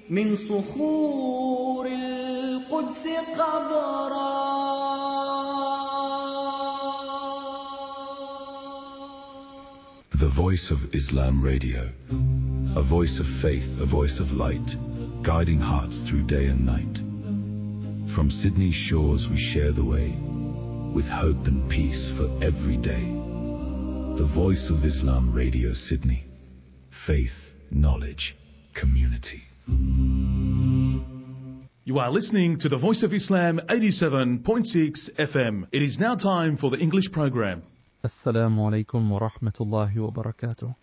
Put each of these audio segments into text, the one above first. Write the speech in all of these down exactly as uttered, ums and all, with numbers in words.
من صخور القدس قبرا. The Voice of Islam Radio, a voice of faith, a voice of light, guiding hearts through day and night. From Sydney's shores we share the way, with hope and peace for every day. The Voice of Islam Radio Sydney. Faith, knowledge, community. You are listening to the Voice of Islam eighty-seven point six F M. It is now time for the English program. Assalamu alaikum wa rahmatullahi wa barakatuh.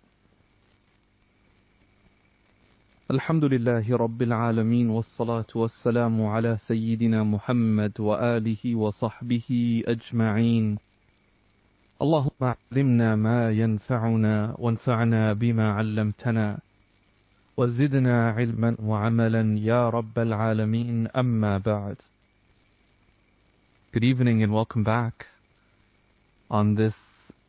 Alhamdulillahi Rabbil Alameen wa salatu wa salamu ala Sayyidina Muhammad wa alihi wa sahbihi ajma'een. Allahumma alimna ma yanfa'una wanfa'na bima 'allamtana wa zidna 'ilman wa 'amalan ya Rabbil Alameen, amma ba'd. Good evening and welcome back on this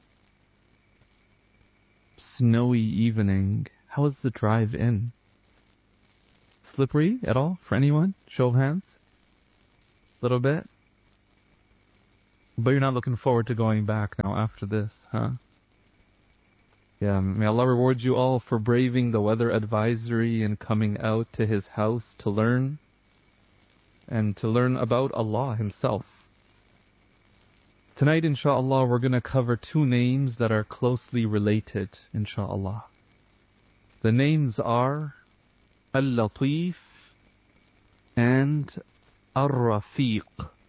snowy evening. How was the drive in? Slippery at all for anyone? Show of hands? A little bit? But you're not looking forward to going back now after this, huh? Yeah, may Allah reward you all for braving the weather advisory and coming out to His house to learn and to learn about Allah Himself. Tonight, inshaAllah, we're going to cover two names that are closely related, inshaAllah. The names are Al-Latif and Ar-Rafiq.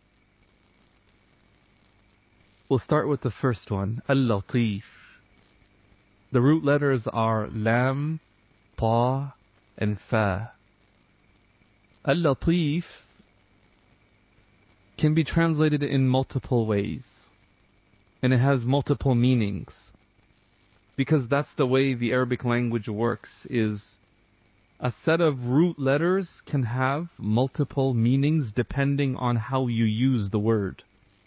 We'll start with the first one, Al-Latif. The root letters are Lam, Ta, and Fa. Al-Latif can be translated in multiple ways. And it has multiple meanings. Because that's the way the Arabic language works, is a set of root letters can have multiple meanings depending on how you use the word.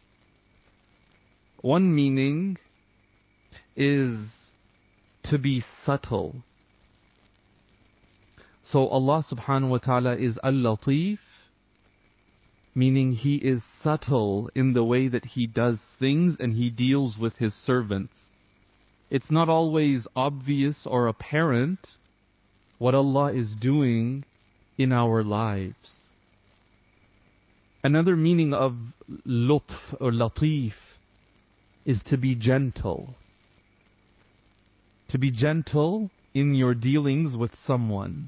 One meaning is to be subtle. So Allah subhanahu wa ta'ala is Al-Latif, meaning He is subtle in the way that He does things and He deals with His servants. It's not always obvious or apparent what Allah is doing in our lives. Another meaning of lutf or latif is to be gentle. To be gentle in your dealings with someone.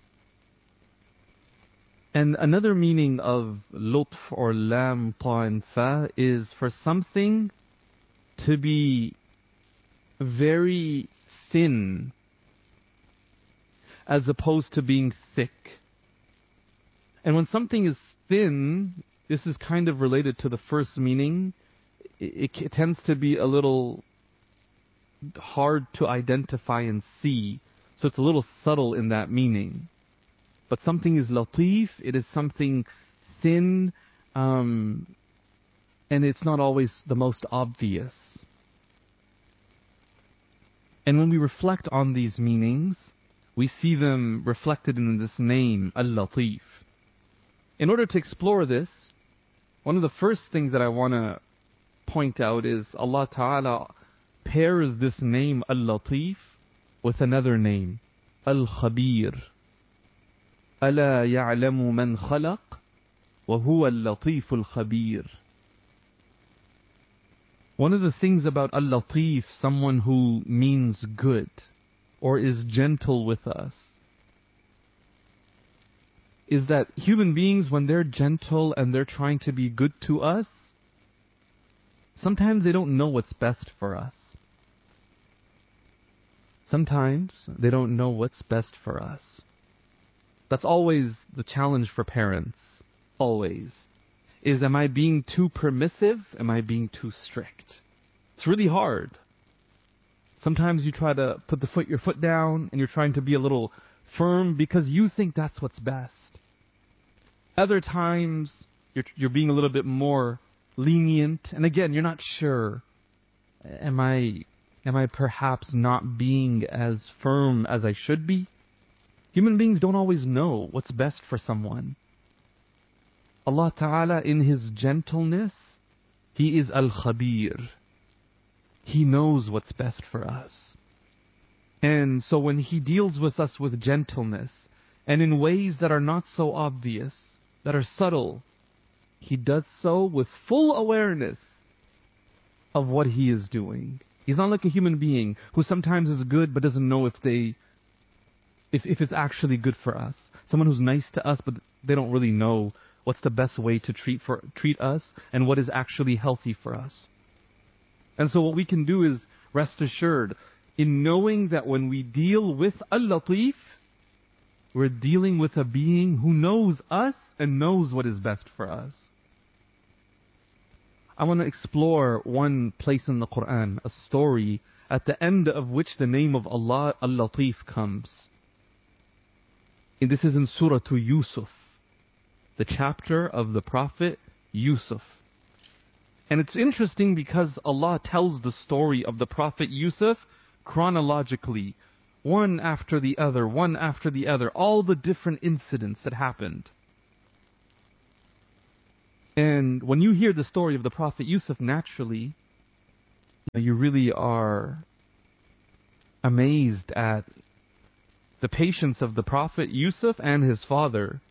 And another meaning of lutf or lam, ta and fa is for something to be very thin as opposed to being thick. And when something is thin, this is kind of related to the first meaning, it, it tends to be a little hard to identify and see. So it's a little subtle in that meaning. But something is latif, it is something thin, um, and it's not always the most obvious. And when we reflect on these meanings, we see them reflected in this name, Al-Latif. In order to explore this, one of the first things that I want to point out is Allah Ta'ala pairs this name, Al-Latif, with another name, Al-Khabir. ألا يعلم من خلق وهو اللطيف الخبير. One of the things about Al-Latif, someone who means good or is gentle with us, is that human beings, when they're gentle and they're trying to be good to us, sometimes they don't know what's best for us. Sometimes they don't know what's best for us. That's always the challenge for parents. Always. Is, am I being too permissive? Am I being too strict? It's really hard. Sometimes you try to put the foot, your foot down and you're trying to be a little firm because you think that's what's best. Other times you're, you're being a little bit more lenient. And again, you're not sure. Am I, am I perhaps not being as firm as I should be? Human beings don't always know what's best for someone. Allah Ta'ala, in His gentleness, He is Al-Khabir. He knows what's best for us. And so when He deals with us with gentleness, and in ways that are not so obvious, that are subtle, He does so with full awareness of what He is doing. He's not like a human being who sometimes is good but doesn't know if they, if, if it's actually good for us. Someone who's nice to us but they don't really know what's the best way to treat for treat us and what is actually healthy for us. And so what we can do is rest assured in knowing that when we deal with Al-Latif, we're dealing with a being who knows us and knows what is best for us. I want to explore one place in the Quran, a story at the end of which the name of Allah, Al-Latif, comes. And this is in Surah to Yusuf, the chapter of the Prophet Yusuf. And it's interesting because Allah tells the story of the Prophet Yusuf chronologically, one after the other, one after the other, all the different incidents that happened. And when you hear the story of the Prophet Yusuf, naturally, you really are amazed at the patience of the Prophet Yusuf and his father.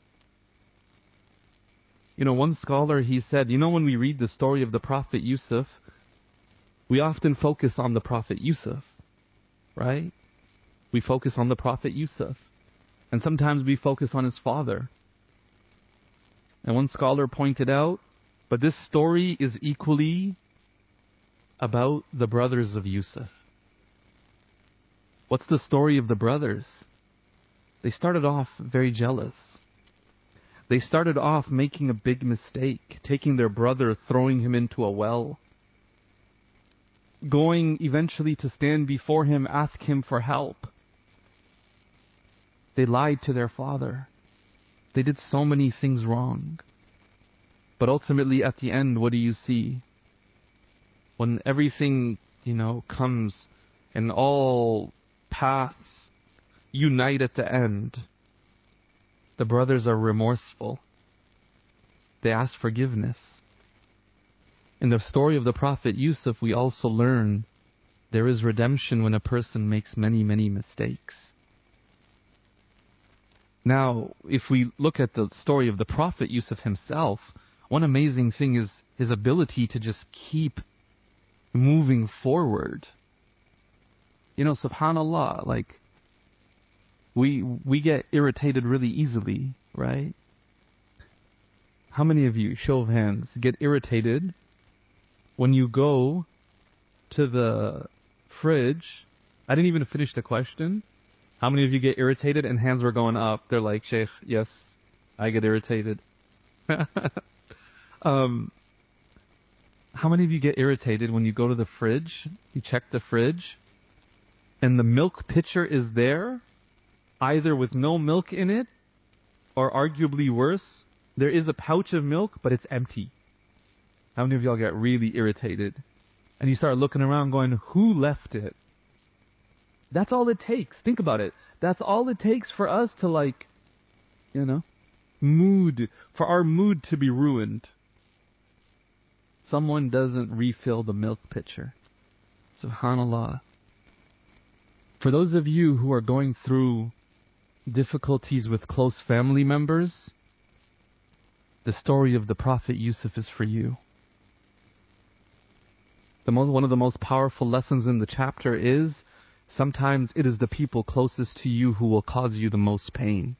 You know, one scholar, he said, you know, when we read the story of the Prophet Yusuf, we often focus on the Prophet Yusuf, right? We focus on the Prophet Yusuf. And sometimes we focus on his father. And one scholar pointed out, but this story is equally about the brothers of Yusuf. What's the story of the brothers? They started off very jealous. They started off making a big mistake, taking their brother, throwing him into a well, going eventually to stand before him, ask him for help. They lied to their father. They did so many things wrong. But ultimately, at the end, what do you see? When everything, you know, comes and all paths unite at the end, the brothers are remorseful. They ask forgiveness. In the story of the Prophet Yusuf, we also learn there is redemption when a person makes many, many mistakes. Now, if we look at the story of the Prophet Yusuf himself, one amazing thing is his ability to just keep moving forward. You know, subhanAllah, like, we we get irritated really easily, right? How many of you, show of hands, get irritated when you go to the fridge? I didn't even finish the question. How many of you get irritated? And hands were going up. They're like, Sheikh, yes, I get irritated. um, how many of you get irritated when you go to the fridge, you check the fridge, and the milk pitcher is there, either with no milk in it, or arguably worse, there is a pouch of milk, but it's empty? How many of y'all get really irritated? And you start looking around going, who left it? That's all it takes. Think about it. That's all it takes for us to, like, you know, mood, for our mood to be ruined. Someone doesn't refill the milk pitcher. SubhanAllah. For those of you who are going through difficulties with close family members, the story of the Prophet Yusuf is for you. The most, one of the most powerful lessons in the chapter is sometimes it is the people closest to you who will cause you the most pain.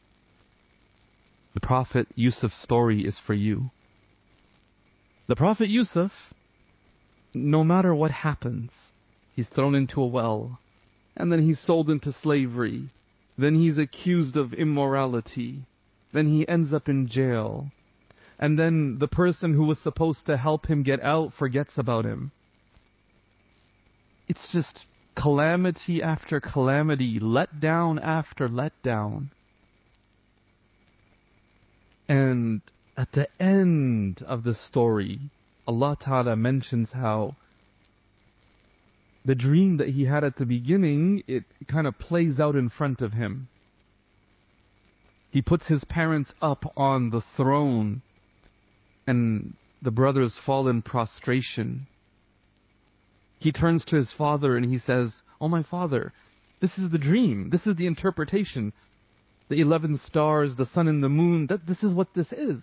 The Prophet Yusuf's story is for you. The Prophet Yusuf, no matter what happens, he's thrown into a well, and then he's sold into slavery, then he's accused of immorality, then he ends up in jail, and then the person who was supposed to help him get out forgets about him. It's just calamity after calamity, letdown after letdown. And at the end of the story, Allah Ta'ala mentions how the dream that he had at the beginning, it kind of plays out in front of him. He puts his parents up on the throne, and the brothers fall in prostration. He turns to his father and he says, "Oh, my father, this is the dream. This is the interpretation. The eleven stars, the sun and the moon, that this is what this is."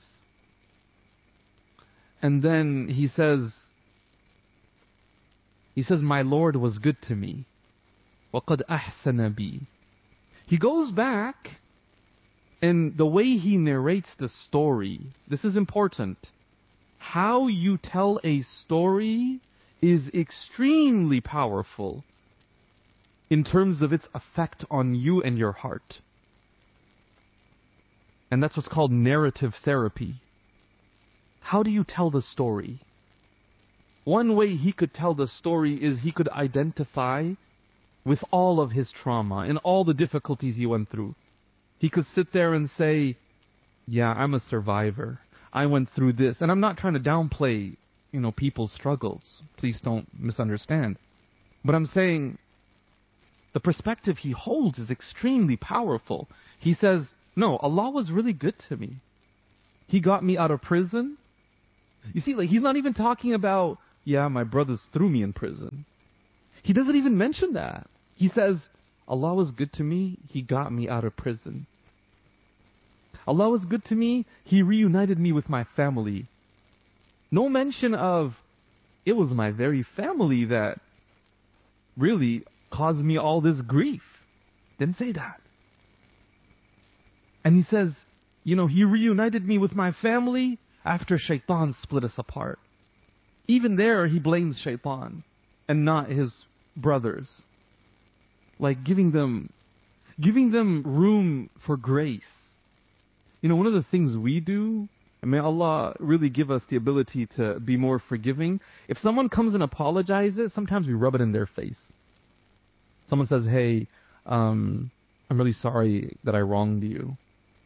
And then he says, he says, "My Lord was good to me. وَقَدْ أَحْسَنَ بِي." He goes back, and the way he narrates the story, this is important. How you tell a story is extremely powerful in terms of its effect on you and your heart. And that's what's called narrative therapy. How do you tell the story? One way he could tell the story is he could identify with all of his trauma and all the difficulties he went through. He could sit there and say, "Yeah, I'm a survivor. I went through this." And I'm not trying to downplay, you know, people's struggles. Please don't misunderstand. But I'm saying the perspective he holds is extremely powerful. He says, "No, Allah was really good to me. He got me out of prison." You see, like, he's not even talking about, "Yeah, my brothers threw me in prison." He doesn't even mention that. He says, "Allah was good to me. He got me out of prison. Allah was good to me. He reunited me with my family." No mention of, "It was my very family that really caused me all this grief." Didn't say that. And he says, you know, "He reunited me with my family after Shaitan split us apart." Even there, he blames Shaitan and not his brothers. Like giving them, giving them room for grace. You know, one of the things we do, and may Allah really give us the ability to be more forgiving. If someone comes and apologizes, sometimes we rub it in their face. Someone says, "Hey, um, I'm really sorry that I wronged you."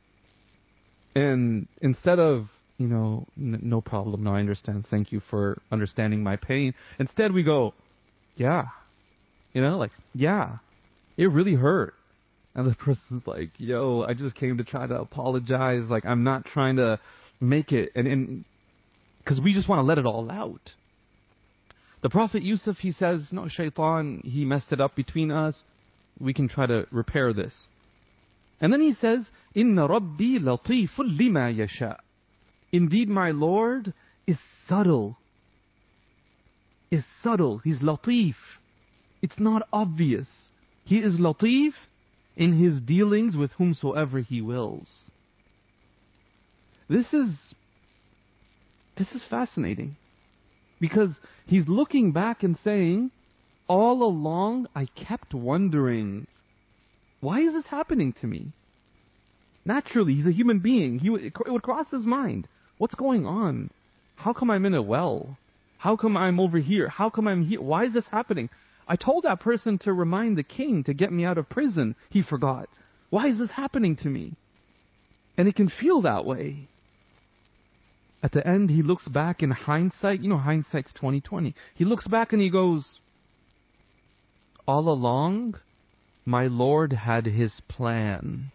And instead of, you know, n- no problem, no, I understand, thank you for understanding my pain. Instead we go, "Yeah." You know, like, "Yeah, it really hurt." And the person's like, "Yo, I just came to try to apologize. Like, I'm not trying to make it." And, and because we just want to let it all out. The Prophet Yusuf, he says, "No, Shaitan, he messed it up between us. We can try to repair this." And then he says, "Inna Rabbi latifun lima yasha." Indeed, my Lord is subtle. Is subtle. He's latif. It's not obvious. He is latif in his dealings with whomsoever he wills. This is, this is fascinating. Because he's looking back and saying, all along I kept wondering, why is this happening to me? Naturally, he's a human being. He would, it would cross his mind. What's going on? How come I'm in a well? How come I'm over here? How come I'm here? Why is this happening? I told that person to remind the king to get me out of prison. He forgot. Why is this happening to me? And it can feel that way. At the end, he looks back in hindsight. You know, hindsight's twenty twenty. He looks back and he goes, all along, my Lord had his plan.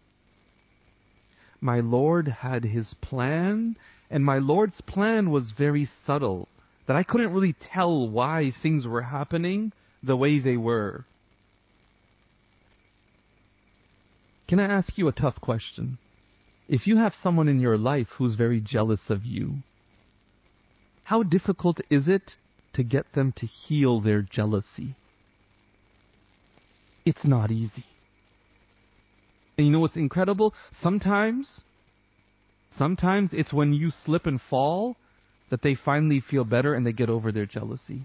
My Lord had his plan, and my Lord's plan was very subtle, that I couldn't really tell why things were happening the way they were. Can I ask you a tough question? If you have someone in your life who's very jealous of you, how difficult is it to get them to heal their jealousy? It's not easy. And you know what's incredible? Sometimes, sometimes it's when you slip and fall that they finally feel better and they get over their jealousy.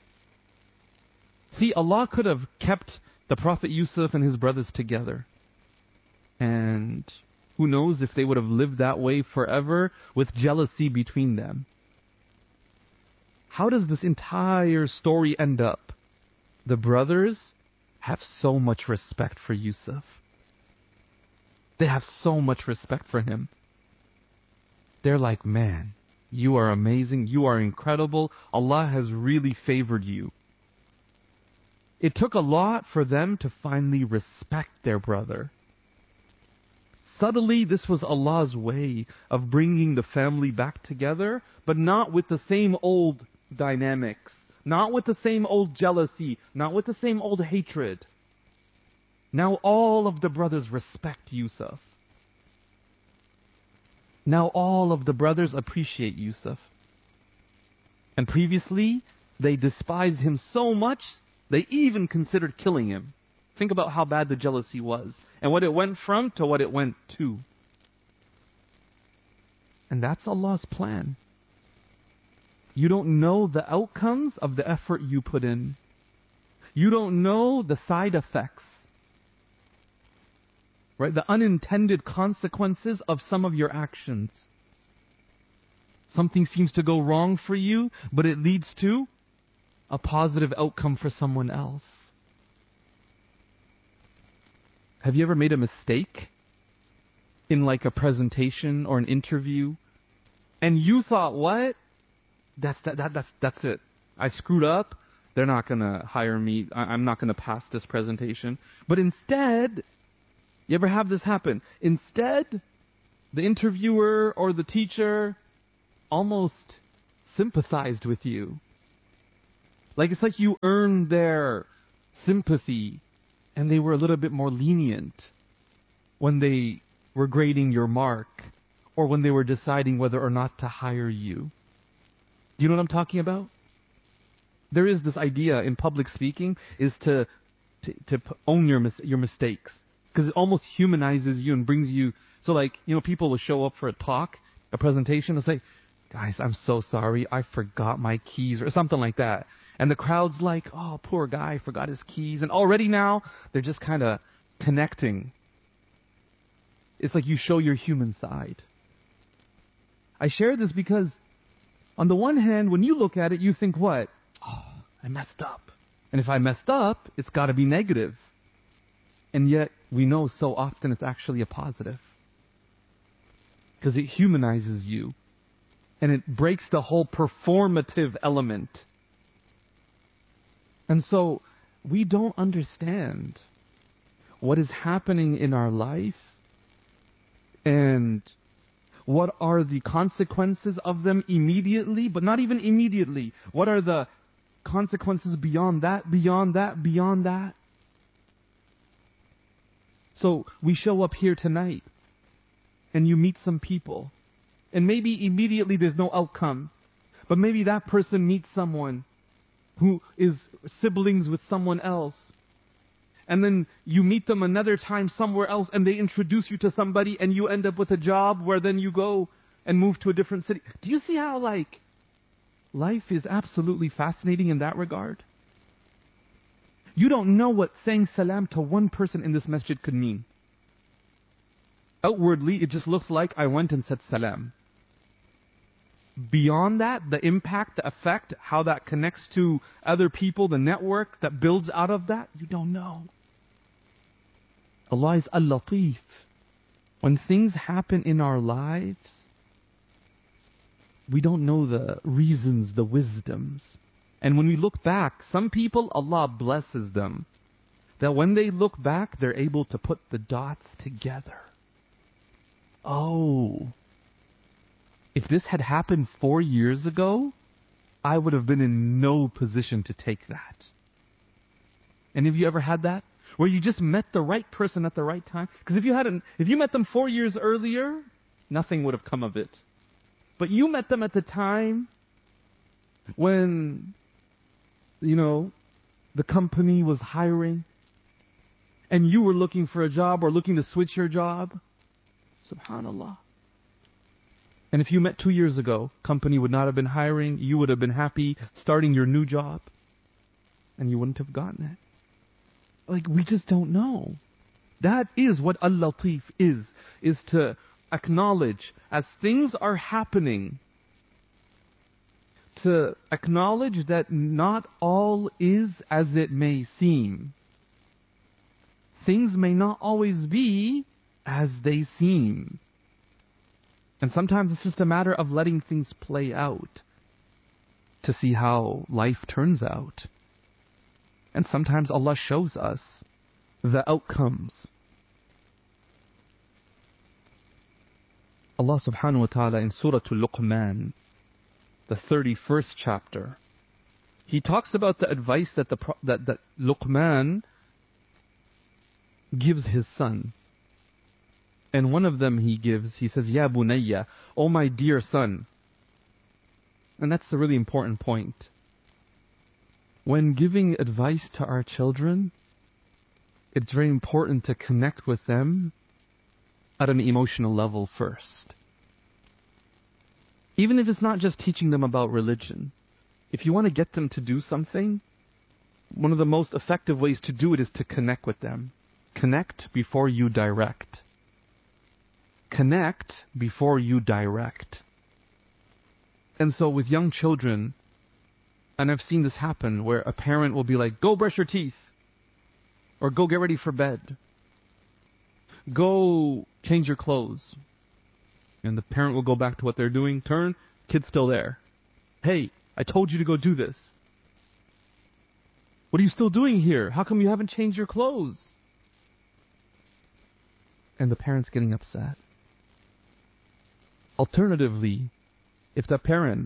See, Allah could have kept the Prophet Yusuf and his brothers together. And who knows if they would have lived that way forever with jealousy between them. How does this entire story end up? The brothers have so much respect for Yusuf. They have so much respect for him. They're like, man, you are amazing. You are incredible. Allah has really favored you. It took a lot for them to finally respect their brother. subtly, this was Allah's way of bringing the family back together, but not with the same old dynamics, not with the same old jealousy, not with the same old hatred. Now all of the brothers respect Yusuf. Now all of the brothers appreciate Yusuf. And previously, they despised him so much, they even considered killing him. Think about how bad the jealousy was, and what it went from to what it went to. And that's Allah's plan. You don't know the outcomes of the effort you put in. You don't know the side effects. Right? The unintended consequences of some of your actions. Something seems to go wrong for you, but it leads to a positive outcome for someone else. Have you ever made a mistake in like a presentation or an interview, and you thought, what? That's that, that that's that's it. I screwed up. They're not gonna hire me. I, I'm not gonna pass this presentation. But instead, you ever have this happen? Instead, the interviewer or the teacher almost sympathized with you. Like it's like you earned their sympathy, and they were a little bit more lenient when they were grading your mark or when they were deciding whether or not to hire you. Do you know what I'm talking about? There is this idea in public speaking is to to, to own your mis- your mistakes, because it almost humanizes you and brings you. So like, you know, people will show up for a talk, a presentation, and say, guys, I'm so sorry, I forgot my keys, or something like that. And the crowd's like, oh, poor guy, forgot his keys. And already now, they're just kind of connecting. It's like you show your human side. I share this because, on the one hand, when you look at it, you think, what? Oh, I messed up. And if I messed up, it's got to be negative. And yet, we know so often it's actually a positive. Because it humanizes you. And it breaks the whole performative element. And so, we don't understand what is happening in our life and what are the consequences of them immediately, but not even immediately. What are the consequences beyond that, beyond that, beyond that? So, we show up here tonight and you meet some people. And maybe immediately there's no outcome. But maybe that person meets someone who is siblings with someone else. And then you meet them another time somewhere else and they introduce you to somebody and you end up with a job where then you go and move to a different city. Do you see how, like, life is absolutely fascinating in that regard? You don't know what saying salam to one person in this masjid could mean. Outwardly, it just looks like I went and said salam. Beyond that, the impact, the effect, how that connects to other people, the network that builds out of that, you don't know. Allah is Al-Latif. When things happen in our lives, we don't know the reasons, the wisdoms. And when we look back, some people, Allah blesses them. That when they look back, they're able to put the dots together. Oh, if this had happened four years ago, I would have been in no position to take that. And have you ever had that? Where you just met the right person at the right time? Because if you hadn't, if you met them four years earlier, nothing would have come of it. But you met them at the time when, you know, the company was hiring and you were looking for a job or looking to switch your job. Subhanallah. And if you met two years ago, company would not have been hiring, you would have been happy starting your new job, and you wouldn't have gotten it. Like, we just don't know. That is what Al-Latif is, is to acknowledge as things are happening, to acknowledge that not all is as it may seem. Things may not always be as they seem. And sometimes it's just a matter of letting things play out to see how life turns out. And sometimes Allah shows us the outcomes. Allah subhanahu wa ta'ala in Surah Al-Luqman, the thirty-first chapter, He talks about the advice that, the, that, that Luqman gives his son. And one of them he gives, he says, Ya bunayya, oh my dear son. And that's a really important point. When giving advice to our children, it's very important to connect with them at an emotional level first. Even if it's not just teaching them about religion. If you want to get them to do something, one of the most effective ways to do it is to connect with them. Connect before you direct. Connect before you direct. And so with young children, and I've seen this happen, where a parent will be like, go brush your teeth. Or go get ready for bed. Go change your clothes. And the parent will go back to what they're doing, turn, kid's still there. Hey, I told you to go do this. What are you still doing here? How come you haven't changed your clothes? And the parent's getting upset. Alternatively, if the parent,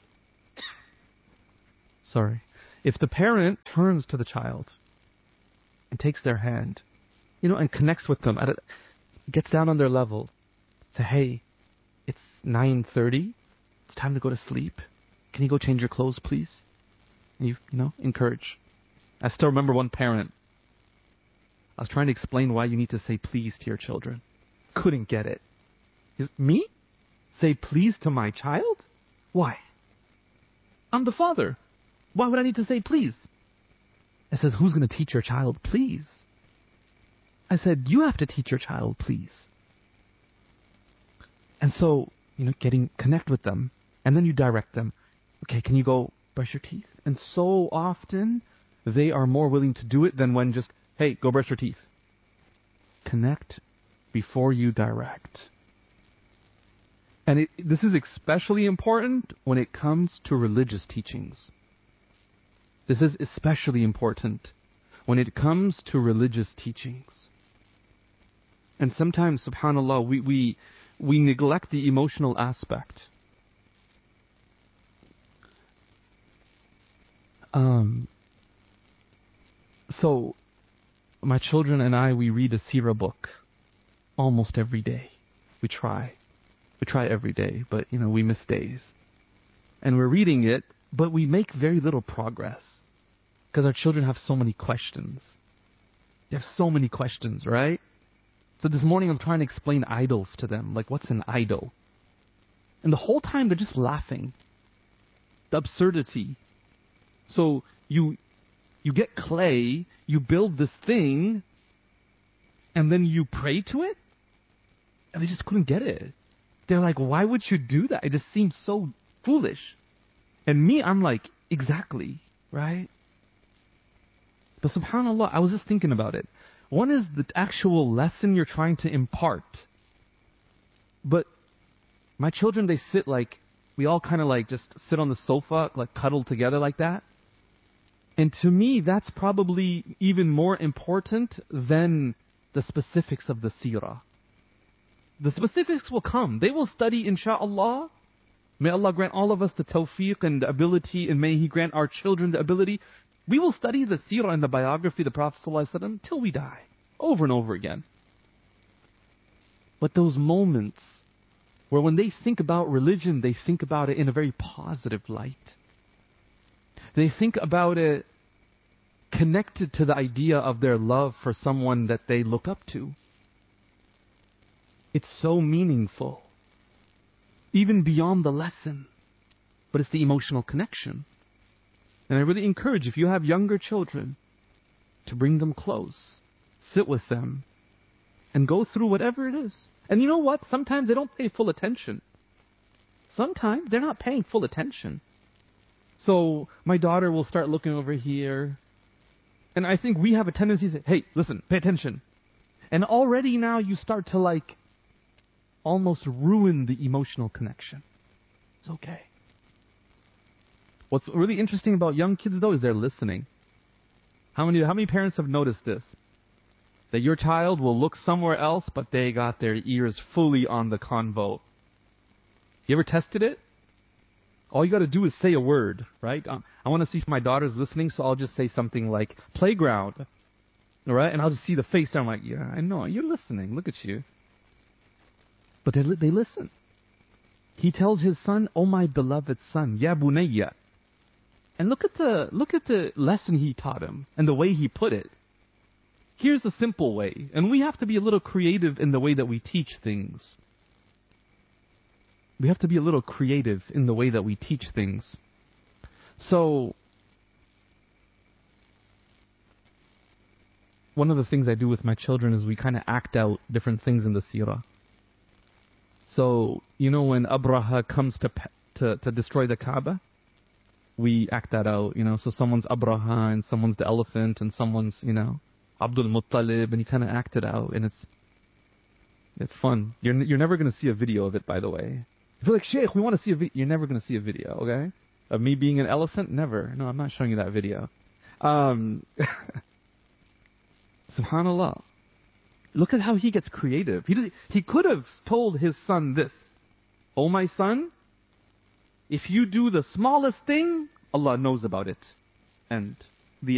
sorry, if the parent turns to the child and takes their hand, you know, and connects with them, at a, gets down on their level, say, hey, it's nine thirty, it's time to go to sleep. Can you go change your clothes, please? And you, you know, encourage. I still remember one parent. I was trying to explain why you need to say please to your children. Couldn't get it. He's, me? Say please to my child? Why? I'm the father. Why would I need to say please? I says, who's going to teach your child please? I said, you have to teach your child please. And so, you know, getting, connect with them. And then you direct them. Okay, can you go brush your teeth? And so often, they are more willing to do it than when just, hey, go brush your teeth. Connect before you direct. And it, this is especially important when it comes to religious teachings. This is especially important when it comes to religious teachings. And sometimes, subhanAllah, we, we, we neglect the emotional aspect. Um, so, my children and I, we read a seerah book almost every day. We try. We try every day, but, you know, we miss days. And we're reading it, but we make very little progress. Because our children have so many questions. They have so many questions, right? So this morning I'm trying to explain idols to them. Like, what's an idol? And the whole time they're just laughing. The absurdity. So you you get clay, you build this thing, and then you pray to it? And they just couldn't get it. They're like, why would you do that? It just seems so foolish. And me, I'm like, exactly, right? But subhanAllah, I was just thinking about it. One is the actual lesson you're trying to impart. But my children, they sit like, we all kind of like just sit on the sofa, like cuddle together like that. And to me, that's probably even more important than the specifics of the seerah. The specifics will come. They will study, insha'Allah. May Allah grant all of us the tawfiq and the ability, and may He grant our children the ability. We will study the seerah and the biography of the Prophet ﷺ till we die, over and over again. But those moments where when they think about religion, they think about it in a very positive light. They think about it connected to the idea of their love for someone that they look up to. It's so meaningful. Even beyond the lesson. But it's the emotional connection. And I really encourage, if you have younger children, to bring them close. Sit with them. And go through whatever it is. And you know what? Sometimes they don't pay full attention. Sometimes they're not paying full attention. So my daughter will start looking over here. And I think we have a tendency to say, hey, listen, pay attention. And already now you start to like almost ruin the emotional connection. It's okay. What's really interesting about young kids though is they're listening. How many how many parents have noticed this? That your child will look somewhere else, but they got their ears fully on the convo. You ever tested it? All you got to do is say a word, right? Um, I want to see if my daughter's listening, so I'll just say something like playground, all right? And I'll just see the face, and I'm like, yeah, I know, you're listening. Look at you. But they they listen. He tells his son, "Oh my beloved son, ya bunayya." And look at the look at the lesson he taught him and the way he put it. Here's a simple way, and we have to be a little creative in the way that we teach things. We have to be a little creative in the way that we teach things. So, one of the things I do with my children is we kind of act out different things in the seerah. So, you know when Abraha comes to, to to destroy the Kaaba? We act that out, you know. So someone's Abraha and someone's the elephant and someone's, you know, Abdul Muttalib, and you kind of act it out, and it's it's fun. You're you're never going to see a video of it, by the way. If you're like, Sheikh, we want to see a video, you're never going to see a video, okay? Of me being an elephant? Never. No, I'm not showing you that video. Um, Subhanallah. Look at how he gets creative. He, did, he could have told his son this. Oh, my son, if you do the smallest thing, Allah knows about it. And